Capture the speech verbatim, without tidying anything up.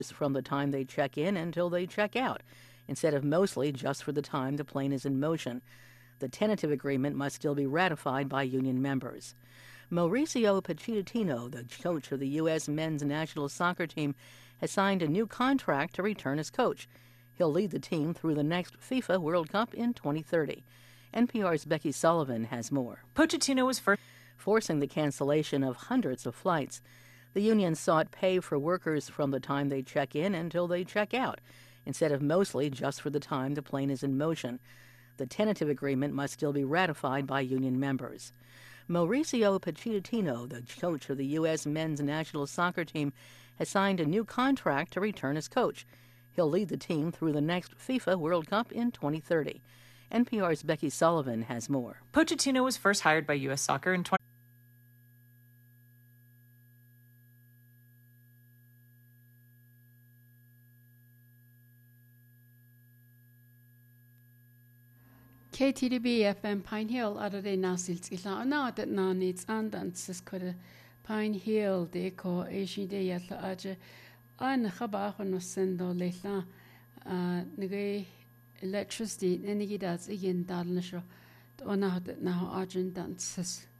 from the time they check in until they check out, instead of mostly just for the time the plane is in motion. The tentative agreement must still be ratified by union members. Mauricio Pochettino, the coach of the U S men's national soccer team, has signed a new contract to return as coach. He'll lead the team through the next FIFA World Cup in twenty thirty. N P R's Becky Sullivan has more. Pochettino was first forcing the cancellation of hundreds of flights. The union sought pay for workers from the time they check in until they check out, instead of mostly just for the time the plane is in motion. The tentative agreement must still be ratified by union members. Mauricio Pochettino, the coach of the U S men's national soccer team, has signed a new contract to return as coach. He'll lead the team through the next FIFA World Cup in twenty thirty. N P R's Becky Sullivan has more. Pochettino was first hired by U S Soccer in twenty K T D B F M Pine Hill ada de nasils ila na dat na needs and dances could Pine Hill de ko Asian de yatla aje an khaba no sendo leila nige electricity enigi das igen dalnasho ona dat na argent dances